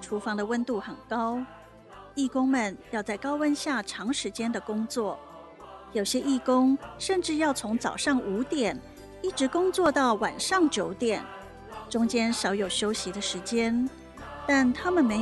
厨房的温度很高，义工们要在高温下长时间的工作，有些义工甚至要从早上5点一直工作到晚上9点，中间少有休息的时间，但他们没有